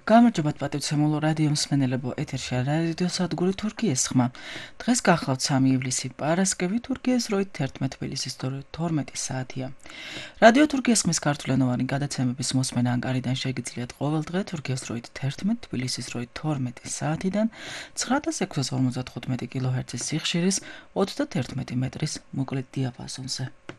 გამარჯობათ პატივცემულო რადიო მსმენელებო, ეთერშია რადიო სადგური თურქიის ხმა. დღეს გახლავთ 3 ივლისი პარასკევი, თურქიის როით 11 თბილისის 12 საათია. რადიო თურქიის ხმის ქართულენოვანი გადაცემების მოსმენა ანკარიდან შეგიძლიათ ყოველ დღე თურქიის როით 11 თბილისის როით 12 საათიდან 9655 კილოჰერცის სიხშირის 31 მეტრის მოკლედ დიაპაზონზე.